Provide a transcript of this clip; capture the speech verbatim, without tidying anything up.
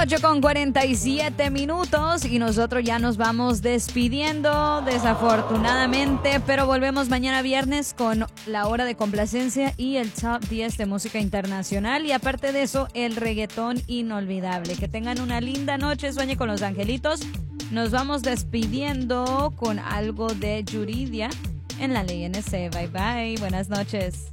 ocho con cuarenta y siete minutos y nosotros ya nos vamos despidiendo desafortunadamente, pero volvemos mañana viernes con la hora de complacencia y el top diez de música internacional y aparte de eso el reggaetón inolvidable. Que tengan una linda noche, sueñe con los angelitos. Nos vamos despidiendo con algo de Yuridia en La Ley N C. Bye bye, buenas noches.